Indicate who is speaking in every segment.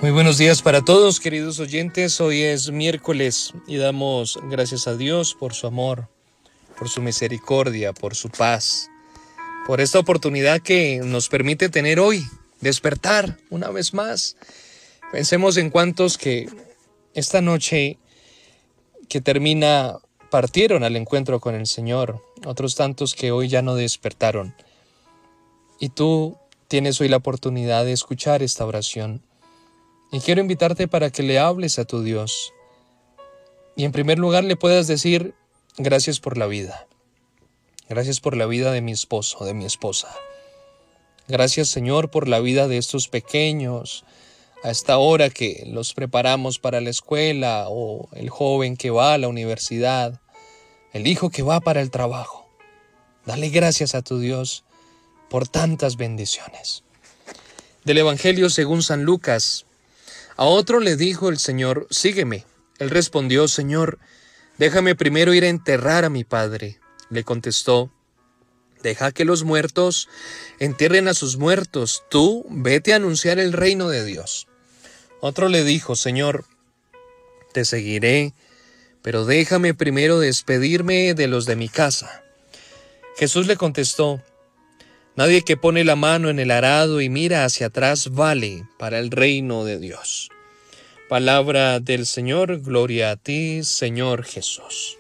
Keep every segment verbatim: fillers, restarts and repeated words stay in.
Speaker 1: Muy buenos días para todos, queridos oyentes. Hoy es miércoles y damos gracias a Dios por su amor, por su misericordia, por su paz, por esta oportunidad que nos permite tener hoy, despertar una vez más. Pensemos en cuántos que esta noche que termina partieron al encuentro con el Señor, otros tantos que hoy ya no despertaron. Y tú tienes hoy la oportunidad de escuchar esta oración. Y quiero invitarte para que le hables a tu Dios. Y en primer lugar le puedas decir, gracias por la vida. Gracias por la vida de mi esposo, de mi esposa. Gracias, Señor, por la vida de estos pequeños, a esta hora que los preparamos para la escuela, o el joven que va a la universidad, el hijo que va para el trabajo. Dale gracias a tu Dios por tantas bendiciones. Del Evangelio según San Lucas. A otro le dijo el Señor, sígueme. Él respondió, Señor, déjame primero ir a enterrar a mi padre. Le contestó, deja que los muertos entierren a sus muertos. Tú vete a anunciar el reino de Dios. Otro le dijo, Señor, te seguiré, pero déjame primero despedirme de los de mi casa. Jesús le contestó, nadie que pone la mano en el arado y mira hacia atrás vale para el reino de Dios. Palabra del Señor, gloria a ti, Señor Jesús.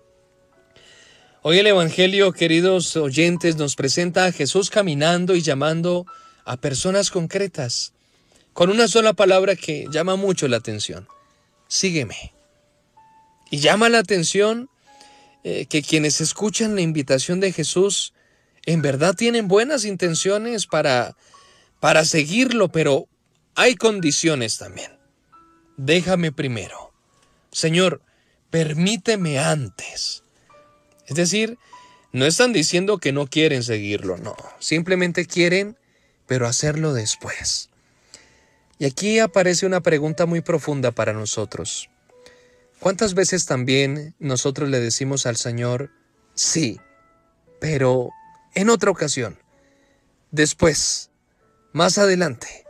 Speaker 1: Hoy el Evangelio, queridos oyentes, nos presenta a Jesús caminando y llamando a personas concretas, con una sola palabra que llama mucho la atención, sígueme. Y llama la atención eh, que quienes escuchan la invitación de Jesús en verdad tienen buenas intenciones para, para seguirlo, pero hay condiciones también. Déjame primero. Señor, permíteme antes. Es decir, no están diciendo que no quieren seguirlo, no. Simplemente quieren, pero hacerlo después. Y aquí aparece una pregunta muy profunda para nosotros. ¿Cuántas veces también nosotros le decimos al Señor, sí, pero en otra ocasión, después, más adelante?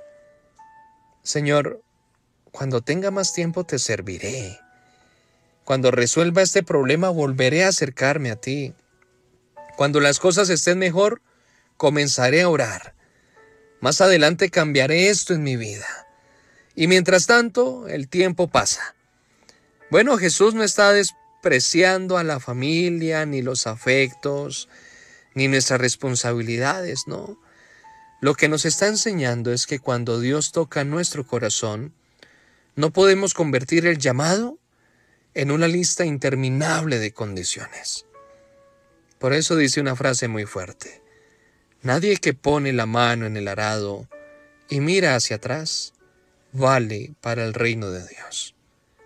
Speaker 1: Señor, cuando tenga más tiempo te serviré. Cuando resuelva este problema volveré a acercarme a ti. Cuando las cosas estén mejor, comenzaré a orar. Más adelante cambiaré esto en mi vida. Y mientras tanto, el tiempo pasa. Bueno, Jesús no está despreciando a la familia, ni los afectos, ni nuestras responsabilidades, no. Lo que nos está enseñando es que cuando Dios toca nuestro corazón, no podemos convertir el llamado en una lista interminable de condiciones. Por eso dice una frase muy fuerte. Nadie que pone la mano en el arado y mira hacia atrás, vale para el reino de Dios.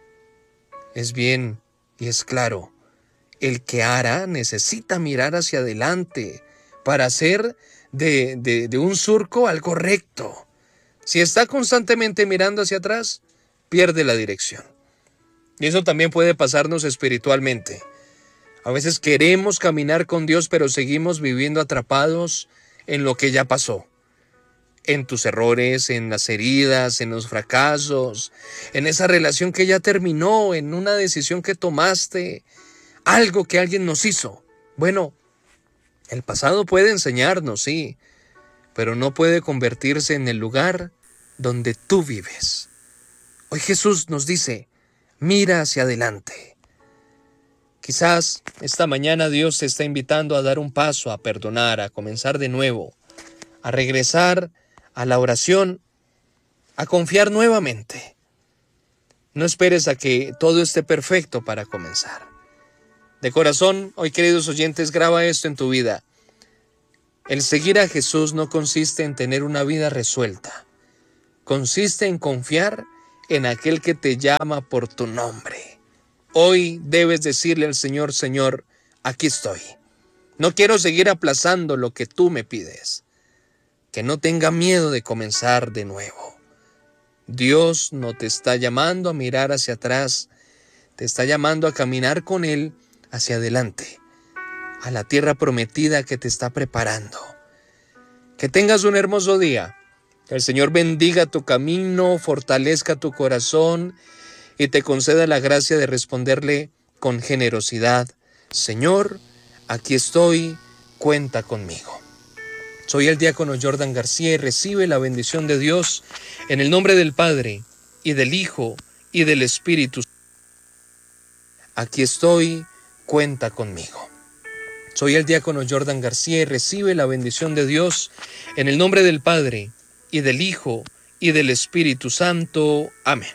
Speaker 1: Es bien y es claro, el que ara necesita mirar hacia adelante para hacer de, de, de un surco algo recto. Si está constantemente mirando hacia atrás, pierde la dirección. Y eso también puede pasarnos espiritualmente. A veces queremos caminar con Dios, pero seguimos viviendo atrapados en lo que ya pasó. En tus errores, en las heridas, en los fracasos, en esa relación que ya terminó, en una decisión que tomaste, algo que alguien nos hizo. Bueno, el pasado puede enseñarnos, sí, pero no puede convertirse en el lugar donde tú vives. Hoy Jesús nos dice, mira hacia adelante. Quizás esta mañana Dios te está invitando a dar un paso, a perdonar, a comenzar de nuevo, a regresar a la oración, a confiar nuevamente. No esperes a que todo esté perfecto para comenzar. De corazón, hoy queridos oyentes, graba esto en tu vida. El seguir a Jesús no consiste en tener una vida resuelta. Consiste en confiar en aquel que te llama por tu nombre. Hoy debes decirle al Señor, Señor, aquí estoy. No quiero seguir aplazando lo que tú me pides. Que no tenga miedo de comenzar de nuevo. Dios no te está llamando a mirar hacia atrás, te está llamando a caminar con Él hacia adelante, a la tierra prometida que te está preparando. Que tengas un hermoso día Que el Señor bendiga tu camino, fortalezca tu corazón y te conceda la gracia de responderle con generosidad. Señor, aquí estoy, cuenta conmigo. Soy el diácono Jordan García y recibe la bendición de Dios en el nombre del Padre y del Hijo y del Espíritu. Aquí estoy, cuenta conmigo. Soy el diácono Jordan García y recibe la bendición de Dios en el nombre del Padre y del Hijo y del Espíritu Santo. Amén.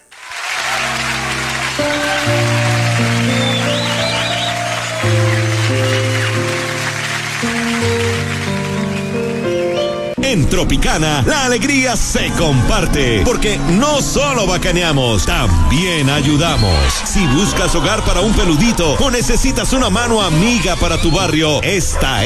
Speaker 2: En Tropicana, la alegría se comparte, porque no solo bacaneamos, también ayudamos. Si buscas hogar para un peludito o necesitas una mano amiga para tu barrio, esta